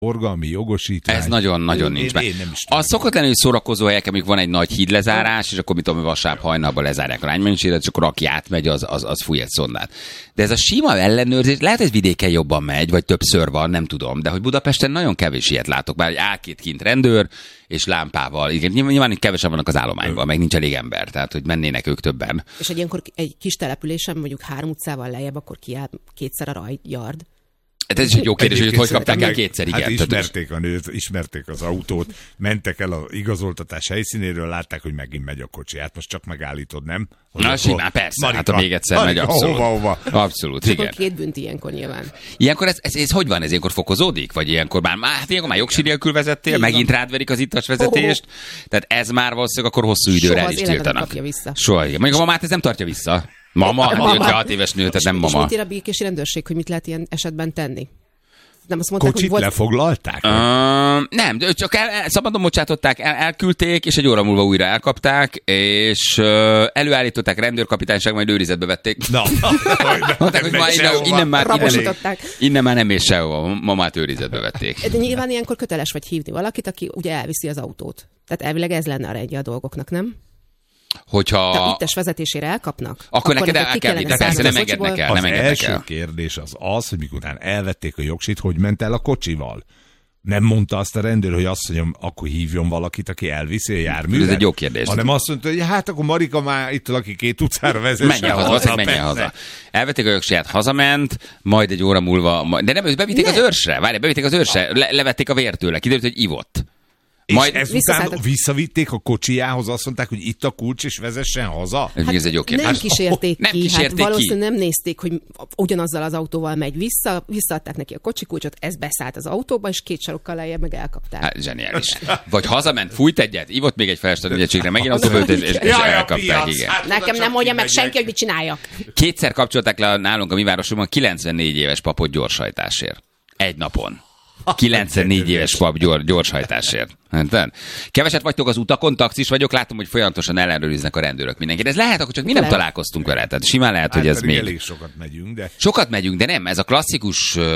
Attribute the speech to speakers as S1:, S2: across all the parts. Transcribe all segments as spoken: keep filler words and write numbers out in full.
S1: forgalmi jogosítvány.
S2: Ez nagyon-nagyon nincs be. Az szokott lenni, hogy szórakozó helyek, amikor van egy nagy hídlezárás, és akkor mit tudom, vasárnap hajnalban lezárják a lánymennyiséget, és akkor aki átmegy, az, az, az fúj egy szondát. De ez a sima ellenőrzés, lehet, hogy vidéken jobban megy, vagy többször van, nem tudom, de hogy Budapesten nagyon kevés ilyet látok, bár egy á-két kint rendőr, és lámpával. Igen, nyilván kevesen vannak az állományban, meg nincs elég ember, tehát hogy mennének ők többen.
S3: És egy ilyenkor egy kis településen, mondjuk három utcával lejjebb, akkor kiáll kétszer a rajyard.
S2: Ez is egy jó kérdés, hogy hogy kapták el kétszer, igen.
S1: Hát ismerték a nőt, ismerték az autót, mentek el az igazoltatás helyszínéről, látták, hogy megint megy a kocsi. Hát most csak megállítod, nem?
S2: Hogy Na simán, persze, Marika, hát ha még egyszer Marika, megy, abszolút. Hova, hova. Abszolút, igen.
S3: Akkor két bűnt ilyenkor nyilván.
S2: Ilyenkor ez, ez, ez hogy van? Ez ilyenkor fokozódik? Vagy ilyenkor már, hát ilyenkor már jogsi nélkül vezettél, Igen. megint rád verik az ittas vezetést, oh. tehát ez már valószínűleg akkor hosszú időre el is tiltanak. Soha, igen. Mondjuk a mamát ez nem tartja vissza. Mama, ötvenhat éves nő, tehát nem mama.
S3: És mit ír a békési rendőrség, hogy mit lehet ilyen esetben tenni?
S1: Nem azt mondták, Kocsit hogy volt... lefoglalták?
S2: Uh, nem, csak el, el, szabadon bocsátották, el, elküldték, és egy óra múlva újra elkapták, és uh, előállították, rendőrkapitányság, majd őrizetbe vették. Na, mondták, hogy már innen, innen, már, innen, innen már nem ér sehova, mamát őrizetbe vették.
S3: De nyilván ilyenkor köteles vagy hívni valakit, aki ugye elviszi az autót. Tehát elvileg ez lenne a rendje a dolgoknak, nem?
S2: Hogyha...
S3: Te ittes vezetésére elkapnak?
S2: Akkor, akkor neked el kell vinni, persze nem engednek el.
S1: Az
S2: nem
S1: első
S2: el.
S1: kérdés az az, hogy mikor elvették a jogsit, hogy ment el a kocsival. Nem mondta azt a rendőr, hogy azt mondjam, akkor hívjon valakit, aki elviszi a járművet.
S2: Ez egy jó kérdés.
S1: Hanem azt mondta, hogy hát akkor Marika már itt aki két utcára vezesse.
S2: Menjen haza, haza menjen haza. Elvették a jogsiját, hazament, majd egy óra múlva, de nem, bevitték ne. az őrsre. Várj, bevitték az őrsre, Le, levették a vért tőle, kiderült, hogy ivott.
S1: Majd és ezután visszavitték a kocsijához, azt mondták, hogy itt a kulcs, és vezessen haza?
S3: Hát
S2: ez egy jó kérdés.
S3: Nem kísérték
S2: nem
S3: ki,
S2: kísérték
S3: hát valószínűleg
S2: ki.
S3: nem nézték, hogy ugyanazzal az autóval megy vissza, visszaadták neki a kocsikulcsot, ez beszállt az autóba, és két sarokkal lejjebb meg elkapták.
S2: Hát zseniális. Vagy hazament, fújt egyet, ivott még egy felesleget egységre, megint autóba ült, és, és, és elkapták. Igen.
S3: Hát, nekem nem mondja meg senki, hogy mit csináljak.
S2: Kétszer kapcsolták le nálunk a mi városunkban kilencvennégy éves papot gyorshajtásért. Egy napon. kilencvennégy éves pap gyors, gyorshajtásért. Keveset vagytok az utakon, taxis vagyok, látom, hogy folyamatosan ellenőriznek a rendőrök mindenkit. Ez lehet, akkor csak mi nem lehet. találkoztunk vele. Tehát simán lehet, hát, hogy ez még...
S1: elég sokat megyünk, de...
S2: Sokat megyünk, de nem. Ez a klasszikus uh,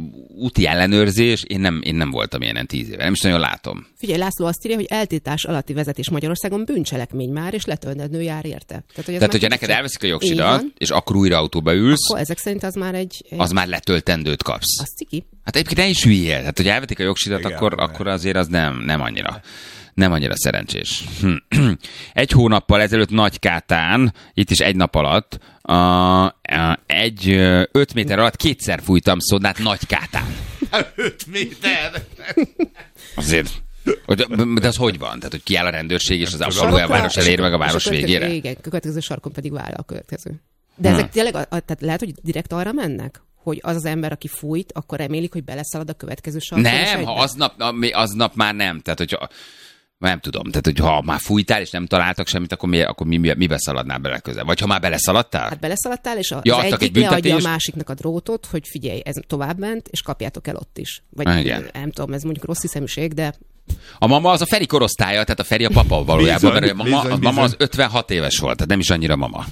S2: úti ellenőrzés, én nem, én nem voltam ilyenen tíz éve. Nem is nagyon látom.
S3: Figyelj, László azt írja, hogy eltiltás alatti vezetés Magyarországon bűncselekmény már, és letöltendő jár érte. Tehát, hogy
S2: Tehát hogyha neked csak... elveszik a jogsidat, és akkor újra autóba ülsz,
S3: akkor ezek szerint az már egy... egy...
S2: Az már letöltendőt kapsz.
S3: Az ciki.
S2: Hát egyébként ne is hülyél. Hát, hogy elvetik a jogsidat, akkor, akkor azért az nem, nem annyira. Nem annyira szerencsés. Egy hónappal ezelőtt Nagykátán, itt is egy nap alatt, uh, egy uh, öt méter alatt kétszer fújtam szondát Nagykátán.
S1: öt méter?
S2: Azért... De az hogy van? Tehát, hogy kiáll a rendőrség, és az abszolút a város elér meg a város végére?
S3: Igen, a következő sarkon pedig vállal a következő. De ezek hmm. tényleg, a, a, tehát lehet, hogy direkt arra mennek? Hogy az az ember, aki fújt, akkor remélik, hogy beleszalad a következő sarkon?
S2: Nem, ha aznap, aznap már nem. Tehát, hogyha... Nem tudom, tehát hogy ha már fújtál, és nem találtak semmit, akkor mi, akkor mi, mi, mi beszaladnál bele közel? Vagy ha már beleszaladtál?
S3: Hát beleszaladtál, és az
S2: ja,
S3: egyik
S2: egy
S3: leadja a másiknak a drótot, hogy figyelj, ez tovább ment, és kapjátok el ott is. Vagy ah, nem tudom, ez mondjuk rossz hiszeműség, de...
S2: A mama az a Feri korosztálya, tehát a Feri a papa valójában, bizony, mert a mama, bizony, bizony. A mama az ötvenhat éves volt, tehát nem is annyira mama.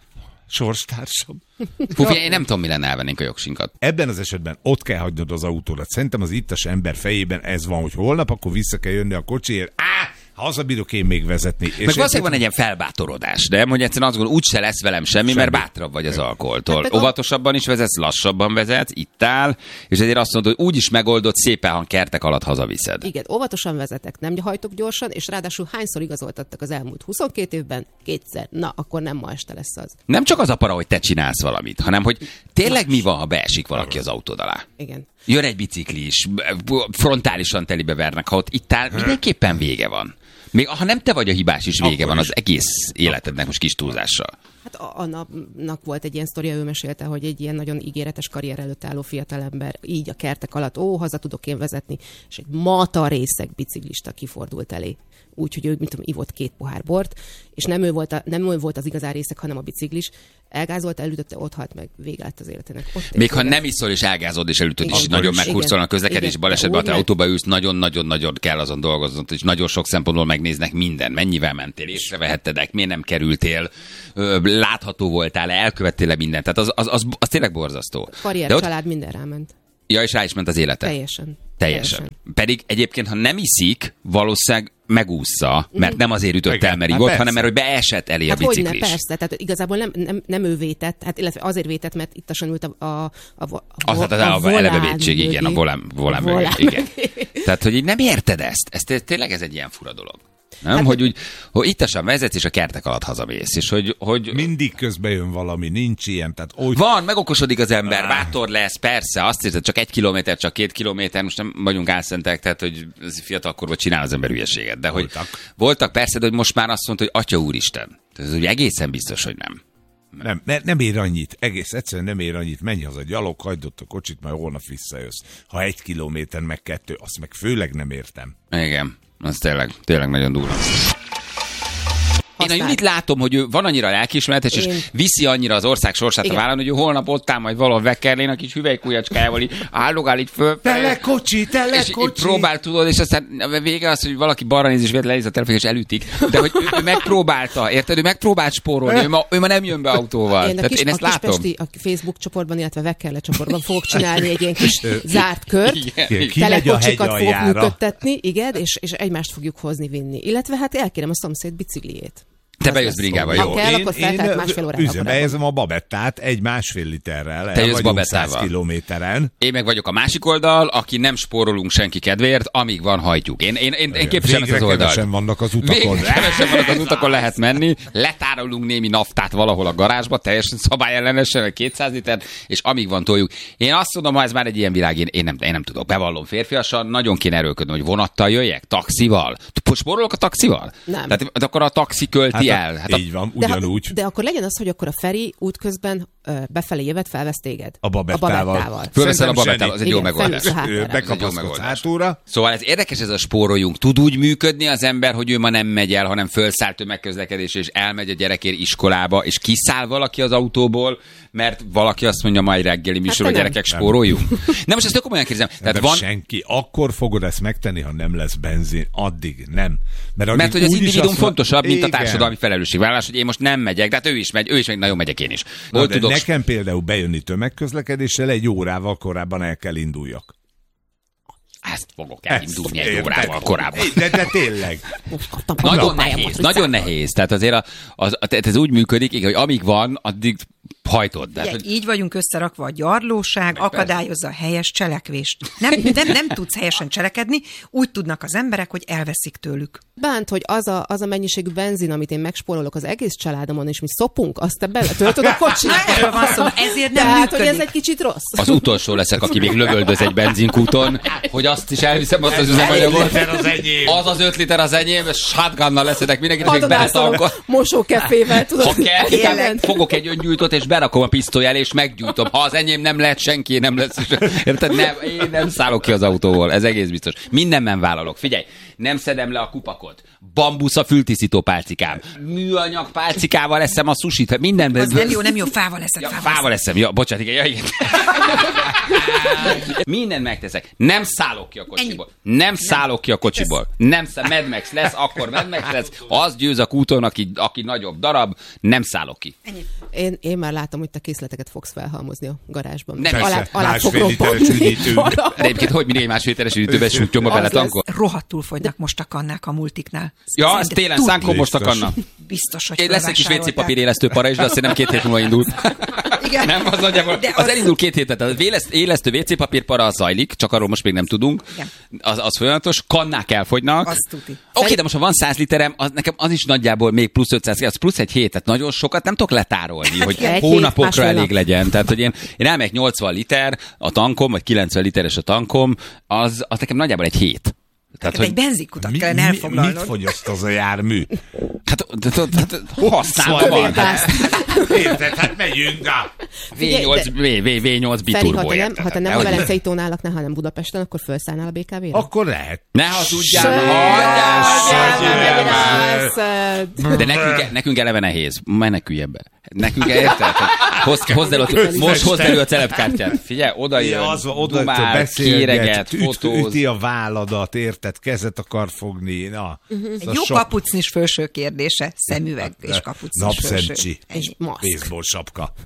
S1: Sorstársam.
S2: Fú, figyelj, én nem tudom, mi lenne, elvennénk a jogsinkat.
S1: Ebben az esetben ott kell hagynod az autódat. Szerintem az ittas ember fejében ez van, hogy holnap akkor vissza kell jönni a kocsiért. Á, hazabírok én még vezetni.
S2: Meg valószínűleg van egy ilyen felbátorodás, de hogy egyszerűen azt gondolom, úgyse lesz velem semmi, semmi, mert bátrabb vagy az alkoholtól. Hát óvatosabban is vezetsz, lassabban vezetsz, itt áll, és ezért azt mondod, hogy úgy is megoldott, szépen, ha kertek alatt hazaviszed.
S3: Igen, óvatosan vezetek, nem hajtok gyorsan, és ráadásul hányszor igazoltattak az elmúlt huszonkét évben? Kétszer. Na, akkor nem ma este lesz az.
S2: Nem csak az a para, hogy te csinálsz valamit, hanem hogy tényleg mi van, ha beesik valaki az autód alá.
S3: Igen.
S2: Jön egy biciklis, frontálisan telibe vernek, ha ott itt áll, mindenképpen vége van. Még ha nem te vagy a hibás is, vége van az egész életednek most kis túlzással.
S3: Hát a napnak volt egy ilyen sztoria, ő mesélte, hogy egy ilyen nagyon ígéretes karrier előtt álló fiatalember így a kertek alatt, ó, haza tudok én vezetni, és egy mata részeg biciklista kifordult elé. Úgyhogy ő, mint tudom, ivott két pohár bort, és nem ő volt, a, nem ő volt az igazán részeg, hanem a biciklis. Elgázolt, elütötte, ott halt meg, vége lett az életének. Ott
S2: még ha nem iszol, és elgázod, és elütöd, és nagyon meghurcolnak a közlekedés balesetben, ha autóba ülsz, nagyon-nagyon-nagyon kell azon dolgoznod, és nagyon sok szempontból megnéznek minden. Mennyivel mentél, észrevehetted, miért nem kerültél, látható voltál, elkövettél-e mindent. Tehát az, az, az, az tényleg borzasztó.
S3: Karrier,
S2: de ott...
S3: család, minden ráment.
S2: Ja, és rá is ment az élete.
S3: Teljesen.
S2: Teljesen. Teljesen. Pedig egyébként, ha nem iszik, valószínűleg megúszza, mert nem azért ütött
S1: igen,
S2: el, mert
S1: hát
S2: igott,
S1: persze.
S2: hanem mert hogy beesett elé
S3: Hát
S2: a biciklis.
S3: Hogyne, persze, tehát igazából nem, nem, nem ő vétett, hát illetve azért vétett, mert ittasan ült a, a, a, a,
S2: Az,
S3: a,
S2: hát az
S3: a
S2: eleve
S3: volán
S2: vétség,
S3: mögé.
S2: igen, a volán, volán
S3: A
S2: mögé,
S3: volán
S2: igen.
S3: mögé.
S2: Tehát, hogy így nem érted ezt. ezt. Tényleg ez egy ilyen fura dolog. Nem?
S3: Hát,
S2: hogy úgy, hogy ittasan vezetsz, és a kertek alatt hazamész. És hogy, hogy...
S1: Mindig közben jön valami, nincs ilyen. Tehát oly...
S2: Van, megokosodik az ember, bátor lesz, persze, azt érzed, csak egy kilométer, csak két kilométer, most nem vagyunk álszentek, tehát, hogy fiatalkorban csinál az ember hülyeséget. De
S1: Voltak.
S2: hogy voltak persze, de hogy most már azt mondta, hogy Atya Úristen. Tehát ez ugye egészen biztos, hogy nem.
S1: Nem, ne, nem ér annyit, egész egyszerűen nem ér annyit, menj haza gyalog, hagyd ott a kocsit, majd holnap visszajössz. Ha egy kilométer, meg kettő, azt meg főleg nem értem.
S2: Igen, az tényleg, tényleg nagyon durva. Én a Judit látom, hogy ő van annyira lelkiismeretes, és
S3: Én...
S2: viszi annyira az ország sorsát a vállon, hogy ő holnap ott áll majd valahol Veckerlén a kis hüvelykujjacskájával, így állogál így föl.
S1: Tele kocsi, tele
S2: és
S1: kocsi.
S2: így próbál, tudod, és aztán a vége az, hogy valaki balra néz, és véletlenül lenéz a telefon, és elütik. De hogy ő, ő megpróbálta, érted? Ő megpróbált spórolni, ő ma, ő ma nem jön be autóval.
S3: Én, a
S2: Tehát
S3: kis,
S2: én ezt
S3: a
S2: látom.
S3: Kispesti, a Facebook csoportban, illetve Vekkerle csoportban fogok csinálni egy ilyen kis zárt kört.
S2: Igen,
S1: Ki
S2: igen.
S1: megy a hegy
S3: Telekocsikat fogok
S1: aljára.
S3: működtetni, igen, és, és egymást fogjuk hozni, vinni. Illetve hát elkérem a szomszéd bicikliét.
S2: Te
S3: Az
S2: bejössz
S3: lesz.
S2: bringával,
S3: Ha
S2: jó?
S3: kell, akkor feltelt másfél órával
S1: Üzem,
S3: korábban.
S1: ezem a babettát egy másfél literrel.
S2: Te
S1: el
S2: jössz
S1: vagyunk
S2: babettával.
S1: száz kilométeren.
S2: Én meg vagyok a másik oldal, aki nem spórolunk senki kedvéért, amíg van, hagyjuk. Én, én, én, én képviselem ezt
S1: Végre
S2: az oldalt.
S1: kevesen vannak az utakon.
S2: Végre kevesen vannak az utakon, lehet menni, letárolunk némi naftát valahol a garázsba, teljesen szabályellenesen, kétszáz liter, és amíg van toljuk. Én azt mondom, ha ez már egy ilyen világ, én, én, nem, én nem tudok, bevallom férfiasan, nagyon kéne erőlködni, hogy vonattal jöjjek, taxival. Spórolok a taxival?
S3: Nem.
S2: Tehát akkor a taxi költi
S1: Hát,
S2: el. Hát a,
S1: így van,
S3: De, ha,
S1: ugyanúgy.
S3: de akkor legyen az, hogy akkor a Feri útközben ö, befelé jövet, felvesz téged.
S1: A babettával.
S2: Fölveszel a
S1: Szerintem
S2: babettával, az egy jó
S3: Igen,
S2: megoldás.
S3: felülsz a
S1: Ő
S3: hátára.
S2: Ez egy jó
S1: bekapaszkodsz
S2: megoldás.
S1: hátulra.
S2: Szóval ez érdekes, ez a spóroljunk. Tud úgy működni az ember, hogy ő ma nem megy el, hanem fölszállt tömegközlekedésre, és elmegy a gyerekért iskolába, és kiszáll valaki az autóból, mert valaki azt mondja, majd reggeli műsor, hogy
S3: nem.
S2: gyerekek spóroljunk. Nem, most ezt tök komolyan kérdezem. Tehát
S1: Nem
S2: van,
S1: senki. Akkor fogod ezt megtenni, ha nem lesz benzin. Addig nem. Mert, addig
S2: mert hogy az
S1: úgyis
S2: individuum
S1: azt mond-
S2: fontosabb, mint a
S1: Igen.
S2: társadalmi felelősségvállalás, hogy én most nem megyek, de hát ő is megy, ő is megy, nagyon megyek én is.
S1: Na,
S2: Hol
S1: de
S2: tudok
S1: nekem például bejönni tömegközlekedéssel egy órával korábban el kell induljak.
S2: Ezt fogok elindulni egy
S1: Érted?
S2: órával korábban.
S1: De, de tényleg.
S3: Most kaptam a
S2: Nagyon
S3: autópályán
S2: nehéz,
S3: most,
S2: nagyon
S3: hogy
S2: nehéz. Tehát azért a, az, az, ez úgy működik, igen, hogy amíg van, addig hajtod. Tehát,
S4: Ugye,
S2: hogy
S4: így vagyunk összerakva a gyarlóság, akadályozza a helyes cselekvést. Nem, nem, nem tudsz helyesen cselekedni, úgy tudnak az emberek, hogy elveszik tőlük.
S3: Bánt, hogy az a, az a mennyiségű benzin, amit én megspórolok az egész családomon, és mi szopunk, azt te beletöltöd a kocsiba.
S4: Na, erről van szó, ezért nem
S3: Tehát,
S4: működik.
S3: hogy ez egy kicsit rossz.
S2: az utolsó leszek, aki még lövöldöz egy benzinkúton, hogy azt is elviszem, azt az üzemanyagot.
S1: az enyém.
S2: Az az öt liter az enyém, és shotgunnal leszedek mindenkit, és még
S3: Hatodászolok
S2: beletankol.
S3: mosókefével, tudod.
S2: Ha kell,
S3: Tényleg.
S2: fogok egy öngyújtót, és berakom a pisztoly elé, és meggyújtom. Ha az enyém nem lehet, senki nem lesz. Érted? Nem, én nem szállok ki az autóból, ez egész biztos. Mindenben vállalok. Figyelj, nem szedem le a kupakot. Bambusz a fültisztító pálcikám. Műanyag pálcikával eszem a susit. Mindenben.
S4: Az nem jó, nem jó, fával leszek,
S2: Ja,
S4: fával,
S2: fával eszem. Ja, bocsánat, igen. Ja, igen. Mindent megteszek. Nem szállok ki a kocsiból. Nem szállok ki a kocsiból. Nem száll. Mad Max lesz, akkor Mad Max lesz. Az győz a kúton, aki, aki nagyobb darab. Nem szállok ki.
S3: Én, én már látom, hogy te készleteket fogsz felhalmozni a garázsban.
S2: Nem,
S3: alá,
S1: persze,
S3: alá fog
S1: másfél literes
S3: robbanni.
S1: üdítő.
S3: Arra.
S2: De egyébként, hogy mindig egy másfél literes üdítőbe sújtjomba
S3: Az
S2: bele
S3: lesz.
S2: tankol.
S4: Rohadtul fogynak most a kannák a multiknál.
S2: Ja, ez
S4: Szerintem
S2: télen
S4: tudni.
S2: szánkon most a kanna.
S4: Biztos, hogy
S2: Én lesz egy kis
S4: felvásárolták.
S2: vécépapír élesztő para is, de azt nem két hét múlva indul.
S4: Igen.
S2: Nem, az nagyjából.
S4: De
S2: Az
S4: az-
S2: elindul két hétet. Az éleszt- élesztő vécépapír para az zajlik, csak arról most még nem tudunk.
S4: Igen.
S2: Az, az folyamatos. Kannák elfogynak.
S4: Az tuti.
S2: Oké, de most ha van száz literem, az nekem az is nagyjából még plusz ötszáz, az plusz egy hét, tehát nagyon sokat nem tudok letárolni, hogy
S3: igen, egy
S2: hónapokra
S3: hét, másfél
S2: elég
S3: nap.
S2: legyen. Tehát, hogy én, én elmegyek nyolcvan liter a tankom, vagy kilencven literes a tankom, az, az nekem nagyjából egy hét. Tehát,
S4: Neked egy benzinkutat
S1: Mi,
S4: kellene
S1: mi,
S4: elfoglalnod.
S1: mit fogyaszt az a jármű?
S2: hát, hát, hát, használva van. Hát,
S1: Érted? Hát megyünk a...
S2: vé nyolc, vé nyolc
S3: Feri, ha
S2: biturbo,
S3: te nem,
S2: érted?
S3: ha te nem a
S2: Nehogy-
S3: Velencei tónálaknál, hanem Budapesten, akkor felszállnál a bé ká vé-re?
S1: Akkor lehet.
S2: Ne hazudjál,
S3: Sőt,
S2: hagyjál, hagyjál már.
S3: Persze.
S2: De nekünk, nekünk eleve nehéz. Menekülj ebbe. Nekünk érted? Hozd, hozd el a, most hozd elő a celebkártyát. Figyelj, oda jön,
S1: Ja, az, oda
S2: dumál,
S1: beszélget,
S2: kéreget,
S1: üt,
S2: fotóz.
S1: üti a válladat, érted? Kezet akar fogni. Na,
S3: Uh-huh.
S4: Egy jó kapucnis felső kérdése, szemüveg és kapucnis felső.
S1: Napszemcsi.
S3: Egy maszk.
S1: Baseball sapka.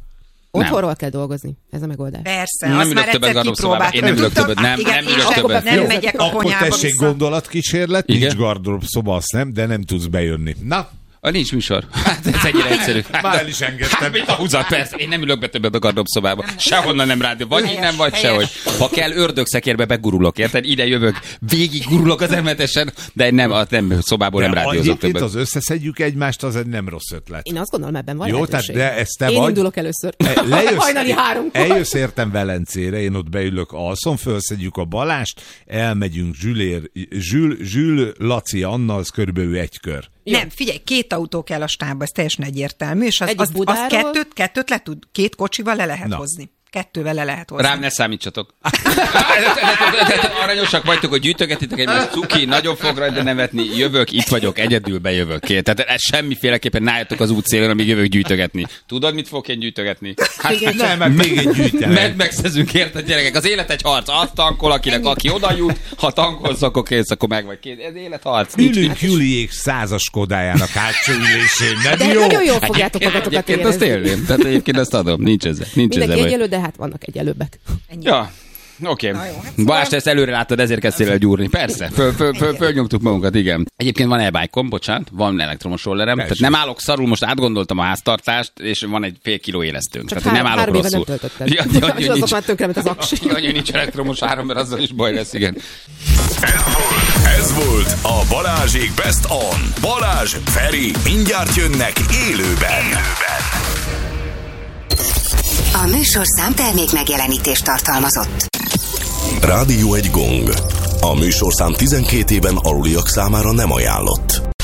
S3: Otthonról kell dolgozni. Ez a megoldás.
S4: Persze,
S2: Nem
S4: azt
S2: ülök
S4: már
S2: többet
S4: egyszer
S2: gardróbszobában. Én nem ülök többet, nem,
S4: igen,
S2: nem ülök
S4: és
S2: többet.
S4: nem
S3: Jó.
S4: megyek a
S1: Akkor
S4: konyhába
S1: tessék
S4: vissza.
S1: gondolatkísérlet,
S2: Igen?
S1: nincs gardróbszoba, azt nem, de nem tudsz bejönni. Na,
S2: A nincs műsor. Hát ez ennyire egyszerű.
S1: már el is engedtem.
S2: Hát, mint a húzat, persze. Én nem ülök be többet a gardróbszobába. Sehonnan nem rádió. Vagy
S4: Helyes,
S2: innen, vagy
S4: helyes.
S2: sehogy. Ha kell, ördögszekérbe begurulok, érted? Ide jövök, végig gurulok az emetesen, de nem, a nem szobából nem
S1: De
S2: rádiózok
S1: egyébként
S2: többet.
S1: az összeszedjük egymást, az egy nem rossz ötlet.
S3: Én azt gondolom, ebben van
S1: Jó,
S3: lehetőség.
S1: tehát de ezt te
S3: Én
S1: vagy.
S3: indulok először.
S1: E, Lejössz,
S3: Hajnali háromkor.
S1: eljössz értem Velencére, én ott beülök alszom, fölszedjük a Balást, elmegyünk Zsülér, Zsül, Zsül, Laci, Anna, az körülbelül egy kör.
S3: Jó.
S4: Nem, figyelj, két autó kell a stábba, ez teljesen egyértelmű, és az,
S3: Egyik
S4: az, az
S3: Budáról.
S4: kettőt, kettőt le tud, két kocsival le lehet
S1: Na.
S4: hozni. Kettővel le lehet hozni.
S2: Rám ne számítsatok. Aranyosak vagytok, hogy gyűjtögetitek egymást, cuki, nagyon fog rajta nevetni, jövök, itt vagyok, egyedül bejövök. Tehát ez semmiféleképpen ne álljatok az útszélén, amíg jövök gyűjtögetni. Tudod, mit fogok én gyűjtögetni? Hát,
S1: Nem, meg még egy gyűjtenek.
S2: Mad Max-ezünk, érted, gyerekek? Az élet egy harc. Azt tankol, akinek aki oda jut, ha tankolsz, akkor kész, akkor meg vagy kész. Ez életharc. Nincs
S1: Ülünk Juliék százas Kodájának hátsó ülésén, nem
S3: De
S1: jó?
S3: nagyon jól fogjátok magatokat
S2: Egyébként azt
S3: érezni.
S2: élném. Tehát egyébként azt adom. Nincs ezzel. Nincs
S3: Mindenki
S2: ezzel baj.
S3: egyelő, de hát vannak egyelőbbek.
S4: Ennyi.
S2: Ja. Oké.
S4: Na jó, hát
S2: Okay.
S4: szóval-
S2: Balázs, te ezt előre láttad, ezért kezdtél el gyúrni. Persze, föl, föl, föl, fölnyomtuk magunkat, igen. Egyébként van e-bike-om, bocsánat, van elektromos rollerem, tehát nem állok szarul, most átgondoltam a háztartást, és van egy fél kiló élesztőnk.
S3: Csak
S2: Tehát, hogy nem
S3: három,
S2: állok
S3: három éve nem
S2: rosszul.
S3: töltötted.
S2: Ja,
S3: Ja,
S2: ja,
S3: és
S2: ja,
S3: azok
S2: nincs,
S3: már tönkrement az aksi.
S2: ja, ja, nincs elektromos áram, mert azzal is baj lesz, igen.
S5: Ez volt, ez volt a Balázsék Best On. Balázs, Feri, mindjárt jönnek élőben. élőben.
S6: A műsorszám termék megjelenítést tartalmazott.
S5: Rádió egy gong. A műsorszám tizenkét éven aluliak számára nem ajánlott.